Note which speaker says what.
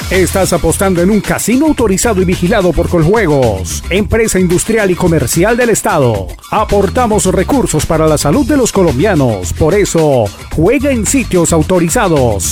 Speaker 1: Estás apostando en un casino autorizado y vigilado por Coljuegos, empresa industrial y comercial del Estado. Aportamos recursos para la salud de los colombianos. Por eso, juega en sitios autorizados.